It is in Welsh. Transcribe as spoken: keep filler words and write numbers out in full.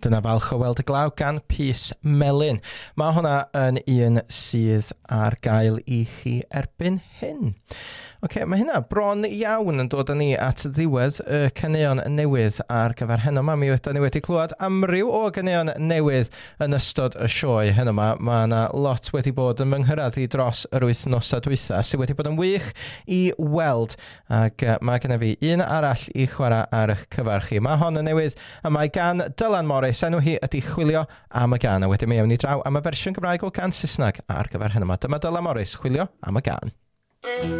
Dyna falch o weld y glaw gan Pys Melyn. Mae hwnna yn un sydd ar gael i chi erbyn hyn. Okay, mae hynna bron iawn yn dod â ni at ddiwedd y caneuon newydd ar gyfer heno yma. Mi ydyn ni wedi clywed amryw o ganeuon newydd yn ystod y sioe heno yma. Mae yna lot wedi bod yn mynghyraddu dros yr wythnosau dwytha sydd wedi bod yn wych i weld. Ac mae gennym fi un arall i chwarae ar eich cyfar chi. Mae hon yn newydd a mae gan Dylan Morris. Enw hi ydi Chwilio am y Gan. A wedyn mi ewn ni draw am y fersiwn Gymraeg o Gan Saesneg ar gyfer heno yma. Dyma Dylan Morris, Chwilio am y Gan.